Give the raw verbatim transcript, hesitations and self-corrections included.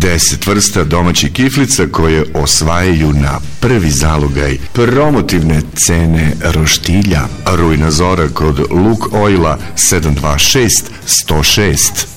deset vrsta domaćih kiflica koje osvajaju na prvi zalogaj promotivne cene roštilja. Rujna zora kod Luk Oila sedam dva šest sto šest.